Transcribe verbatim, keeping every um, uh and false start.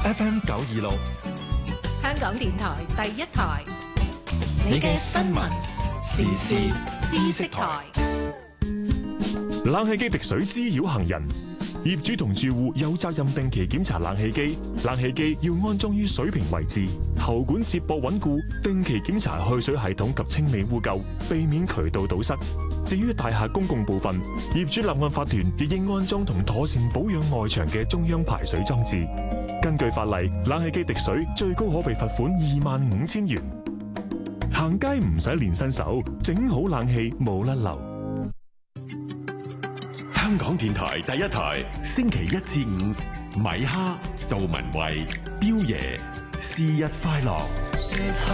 F M 九二六， 香港電台第一台， 你嘅新聞時事知識台。 冷氣機滴水滋擾行人，業主同住戶有責任定期檢查冷氣機，冷氣機要安裝於水平位置，喉管接駁穩固，定期檢查去水系統及清理污垢，避免渠道堵塞。至於大廈公共部分，業主立案法團亦應安裝同妥善保養外牆嘅中央排水裝置。根據法例，冷氣機滴水最高可被罰款二萬五千元。行街唔使練身手，整好冷氣冇甩漏。 香港電台第一台，星期一至五，米哈、杜文慧、彪爺，是日快樂。